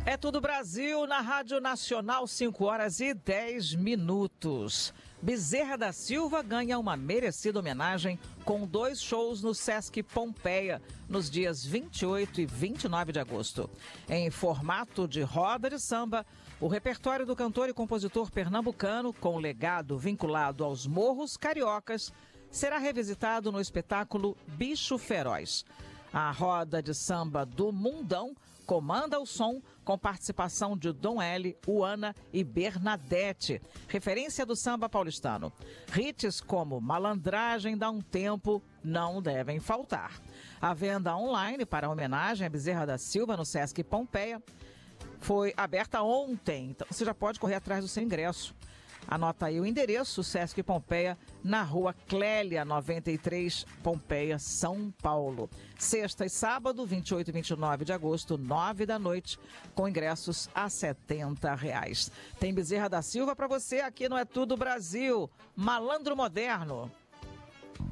É tudo Brasil na Rádio Nacional, 5h10. Bezerra da Silva ganha uma merecida homenagem com 2 shows no Sesc Pompeia, nos dias 28 e 29 de agosto. Em formato de roda de samba, o repertório do cantor e compositor pernambucano, com legado vinculado aos morros cariocas, será revisitado no espetáculo Bicho Feroz. A roda de samba do Mundão comanda o som com participação de Dom L, Uana e Bernadette, referência do samba paulistano. Hits como Malandragem Dá um Tempo não devem faltar. A venda online para a homenagem a Bezerra da Silva no Sesc Pompeia foi aberta ontem, então você já pode correr atrás do seu ingresso. Anota aí o endereço, Sesc Pompeia, na rua Clélia 93, Pompeia, São Paulo. Sexta e sábado, 28 e 29 de agosto, 9 da noite, com ingressos a R$70. Tem Bezerra da Silva para você aqui no É Tudo Brasil, Malandro Moderno.